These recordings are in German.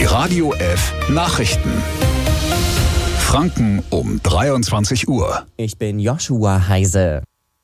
Die Radio F Nachrichten. Franken um 23 Uhr. Ich bin Joshua Heise.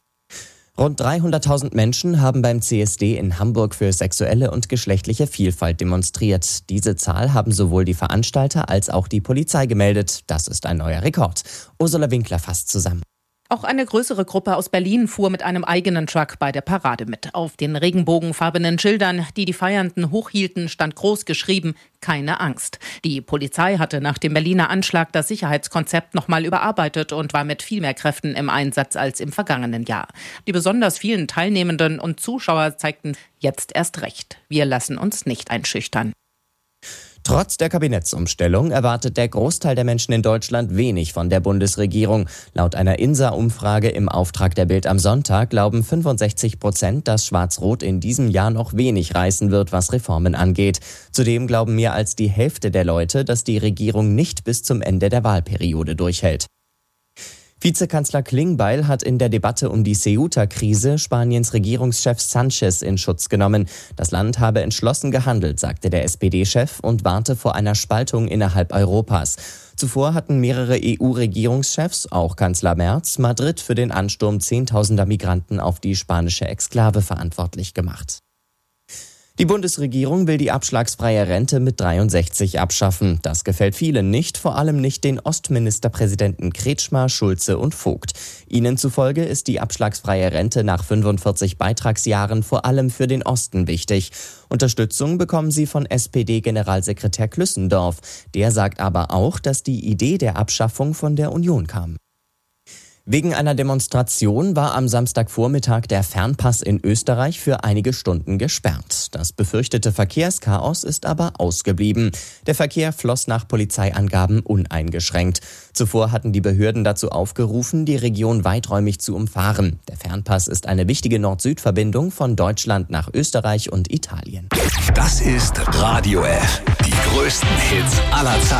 Rund 300.000 Menschen haben beim CSD in Hamburg für sexuelle und geschlechtliche Vielfalt demonstriert. Diese Zahl haben sowohl die Veranstalter als auch die Polizei gemeldet. Das ist ein neuer Rekord. Ursula Winkler fasst zusammen. Auch eine größere Gruppe aus Berlin fuhr mit einem eigenen Truck bei der Parade mit. Auf den regenbogenfarbenen Schildern, die die Feiernden hochhielten, stand groß geschrieben: Keine Angst. Die Polizei hatte nach dem Berliner Anschlag das Sicherheitskonzept nochmal überarbeitet und war mit viel mehr Kräften im Einsatz als im vergangenen Jahr. Die besonders vielen Teilnehmenden und Zuschauer zeigten jetzt erst recht: Wir lassen uns nicht einschüchtern. Trotz der Kabinettsumstellung erwartet der Großteil der Menschen in Deutschland wenig von der Bundesregierung. Laut einer INSA-Umfrage im Auftrag der Bild am Sonntag glauben 65%, dass Schwarz-Rot in diesem Jahr noch wenig reißen wird, was Reformen angeht. Zudem glauben mehr als die Hälfte der Leute, dass die Regierung nicht bis zum Ende der Wahlperiode durchhält. Vizekanzler Klingbeil hat in der Debatte um die Ceuta-Krise Spaniens Regierungschef Sánchez in Schutz genommen. Das Land habe entschlossen gehandelt, sagte der SPD-Chef, und warte vor einer Spaltung innerhalb Europas. Zuvor hatten mehrere EU-Regierungschefs, auch Kanzler Merz, Madrid für den Ansturm Zehntausender Migranten auf die spanische Exklave verantwortlich gemacht. Die Bundesregierung will die abschlagsfreie Rente mit 63 abschaffen. Das gefällt vielen nicht, vor allem nicht den Ostministerpräsidenten Kretschmer, Schulze und Vogt. Ihnen zufolge ist die abschlagsfreie Rente nach 45 Beitragsjahren vor allem für den Osten wichtig. Unterstützung bekommen sie von SPD-Generalsekretär Klüssendorf. Der sagt aber auch, dass die Idee der Abschaffung von der Union kam. Wegen einer Demonstration war am Samstagvormittag der Fernpass in Österreich für einige Stunden gesperrt. Das befürchtete Verkehrschaos ist aber ausgeblieben. Der Verkehr floss nach Polizeiangaben uneingeschränkt. Zuvor hatten die Behörden dazu aufgerufen, die Region weiträumig zu umfahren. Der Fernpass ist eine wichtige Nord-Süd-Verbindung von Deutschland nach Österreich und Italien. Das ist Radio F. Die größten Hits aller Zeiten.